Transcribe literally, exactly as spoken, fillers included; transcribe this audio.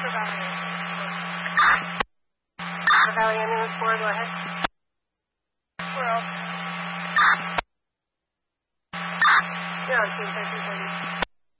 Valley. River Valley Ambulance four, go ahead. We're off. You're on team thirteen thirty.